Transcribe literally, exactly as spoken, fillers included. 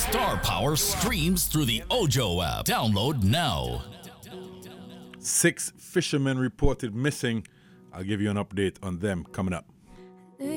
Star Power streams through the Ojo app. Download now. Six fishermen reported missing. I'll give you an update on them coming up.